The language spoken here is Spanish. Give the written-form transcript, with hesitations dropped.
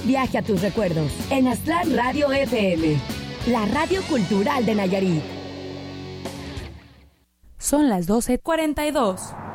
viaje a tus recuerdos en Aztlán Radio FM, la radio cultural de Nayarit. Son las 12:42.